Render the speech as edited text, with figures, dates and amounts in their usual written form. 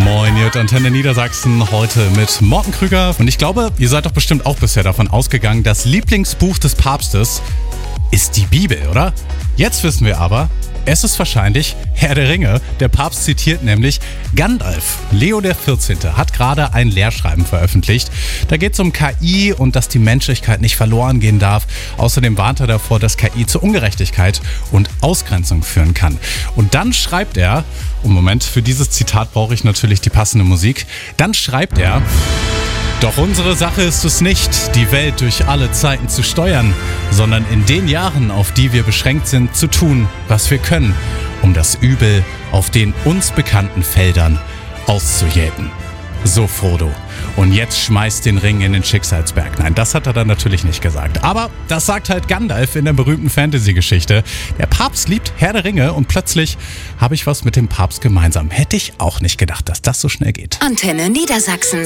Moin, ihr hört Antenne Niedersachsen heute mit Morten Krüger. Und ich glaube, ihr seid doch bestimmt auch bisher davon ausgegangen, das Lieblingsbuch des Papstes ist die Bibel, oder? Jetzt wissen wir aber, es ist wahrscheinlich Herr der Ringe. Der Papst zitiert nämlich Gandalf. Leo XIV. Hat gerade ein Lehrschreiben veröffentlicht. Da geht es um KI und dass die Menschlichkeit nicht verloren gehen darf. Außerdem warnt er davor, dass KI zu Ungerechtigkeit und Ausgrenzung führen kann. Und dann schreibt er, und Moment, für dieses Zitat brauche ich natürlich die passende Musik, dann schreibt er: Doch unsere Sache ist es nicht, die Welt durch alle Zeiten zu steuern, sondern in den Jahren, auf die wir beschränkt sind, zu tun, was wir können, um das Übel auf den uns bekannten Feldern auszujäten. So, Frodo. Und jetzt schmeißt den Ring in den Schicksalsberg. Nein, das hat er dann natürlich nicht gesagt. Aber das sagt halt Gandalf in der berühmten Fantasy-Geschichte. Der Papst liebt Herr der Ringe und plötzlich habe ich was mit dem Papst gemeinsam. Hätte ich auch nicht gedacht, dass das so schnell geht. Antenne Niedersachsen.